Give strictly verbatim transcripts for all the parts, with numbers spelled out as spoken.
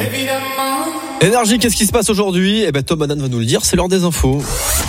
Énergie, qu'est-ce qui se passe aujourd'hui ? Eh ben Tom Hanan va nous le dire, c'est l'heure des infos.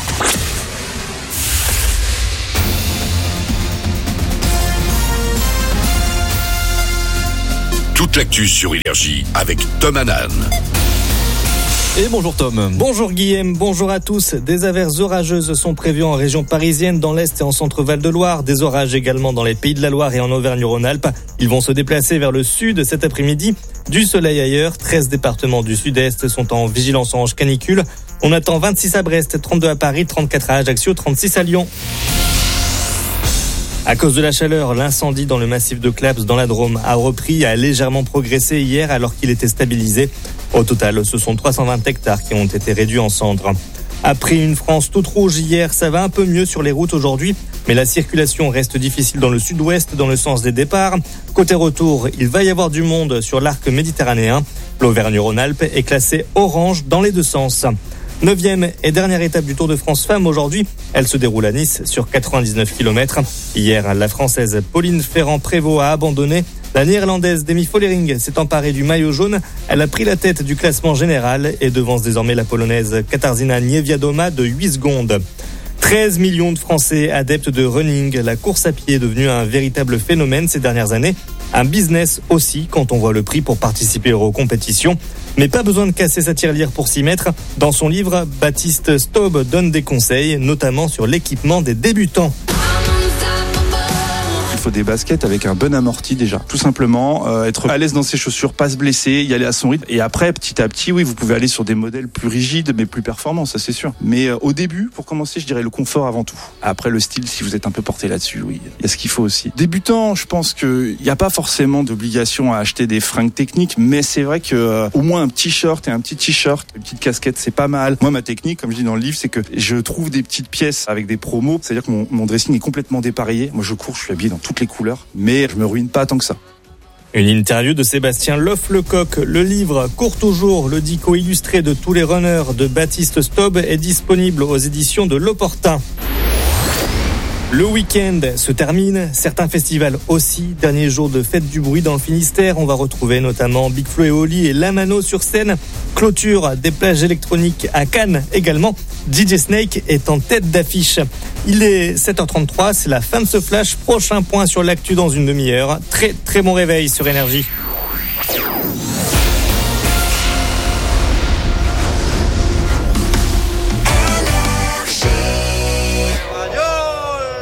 Toute l'actu sur Énergie avec Tom Hanan. Et bonjour Tom. Bonjour Guillaume, bonjour à tous. Des averses orageuses sont prévues en région parisienne, dans l'Est et en centre Val-de-Loire. Des orages également dans les Pays de la Loire et en Auvergne-Rhône-Alpes. Ils vont se déplacer vers le sud cet après-midi. Du soleil ailleurs, treize départements du sud-est sont en vigilance orange canicule. On attend vingt-six à Brest, trente-deux à Paris, trente-quatre à Ajaccio, trente-six à Lyon. À cause de la chaleur, l'incendie dans le massif de Claps dans la Drôme a repris et a légèrement progressé hier alors qu'il était stabilisé. Au total, ce sont trois cent vingt hectares qui ont été réduits en cendres. Après une France toute rouge hier, ça va un peu mieux sur les routes aujourd'hui, mais la circulation reste difficile dans le sud-ouest dans le sens des départs. Côté retour, il va y avoir du monde sur l'arc méditerranéen. L'Auvergne-Rhône-Alpes est classée orange dans les deux sens. Neuvième et dernière étape du Tour de France Femmes aujourd'hui. Elle se déroule à Nice sur quatre-vingt-dix-neuf kilomètres. Hier, la Française Pauline Ferrand-Prévot a abandonné. La Néerlandaise Demi Follering s'est emparée du maillot jaune. Elle a pris la tête du classement général et devance désormais la Polonaise Katarzyna Niewiadoma de huit secondes. treize millions de Français adeptes de running. La course à pied est devenue un véritable phénomène ces dernières années. Un business aussi quand on voit le prix pour participer aux compétitions. Mais pas besoin de casser sa tirelire pour s'y mettre. Dans son livre, Baptiste Staub donne des conseils, notamment sur l'équipement des débutants. Il faut des baskets avec un bon amorti déjà. Tout simplement, euh, être à l'aise dans ses chaussures, pas se blesser, y aller à son rythme. Et après, petit à petit, oui, vous pouvez aller sur des modèles plus rigides, mais plus performants, ça c'est sûr. Mais euh, au début, pour commencer, je dirais le confort avant tout. Après, le style, si vous êtes un peu porté là-dessus, oui, il y a ce qu'il faut aussi. Débutant, je pense qu'il n'y a pas forcément d'obligation à acheter des fringues techniques, mais c'est vrai que euh, au moins un petit short et un petit t-shirt, une petite casquette, c'est pas mal. Moi, ma technique, comme je dis dans le livre, c'est que je trouve des petites pièces avec des promos. C'est-à-dire que mon, mon dressing est complètement dépareillé. Moi, je cours, je suis habillé dans toutes les couleurs, mais je me ruine pas tant que ça. Une interview de Sébastien Loff-Lecoq. Le livre Cours toujours, le dico illustré de tous les runners de Baptiste Staub est disponible aux éditions de L'Opportun. Le week-end se termine, certains festivals aussi. Dernier jour de fête du bruit dans le Finistère, on va retrouver notamment Big Flo et Oli et Lamano sur scène. Clôture des plages électroniques à Cannes également. D J Snake est en tête d'affiche. Il est sept heures trente-trois, c'est la fin de ce flash. Prochain point sur l'actu dans une demi-heure. Très très bon réveil sur Énergie.